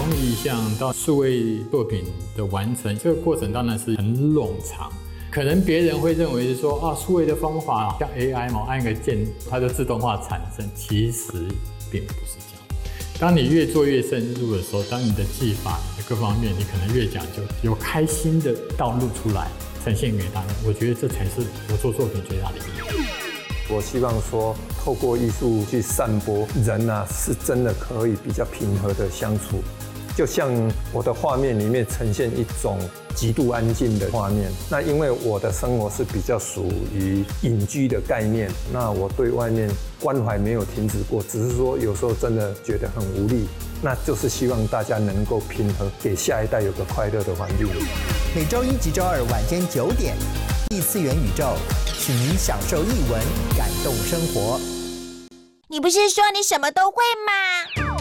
从意象到数位作品的完成，这个过程当然是很冗长。可能别人会认为是说啊，数位的方法像 AI 嘛，按一个键它就自动化产生，其实并不是这样。当你越做越深入的时候，当你的技法、你的各方面，你可能越讲究，有开心的道路出来呈现给大家。我觉得这才是我做作品最大的意义。 我希望说，透过艺术去散播，人啊是真的可以比较平和的相处。就像我的画面里面呈现一种极度安静的画面，那因为我的生活是比较属于隐居的概念，那我对外面关怀没有停止过，只是说有时候真的觉得很无力，那就是希望大家能够平和，给下一代有个快乐的环境。 每周一及周二晚间9点，异次元宇宙，请您享受艺文，感动生活。 你不是说你什么都会吗？